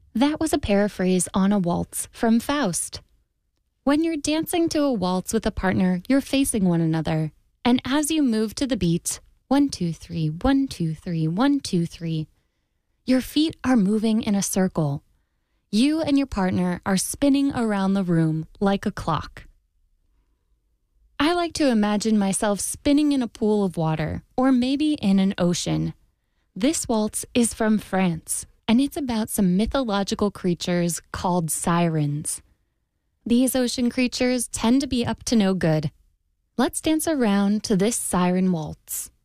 That was a paraphrase on a waltz from Faust. When you're dancing to a waltz with a partner, you're facing one another. And as you move to the beat, 1, 2, 3, 1, 2, 3, 1, 2, 3, your feet are moving in a circle. You and your partner are spinning around the room like a clock. I like to imagine myself spinning in a pool of water, or maybe in an ocean. This waltz is from France, and it's about some mythological creatures called sirens. These ocean creatures tend to be up to no good. Let's dance around to this siren waltz.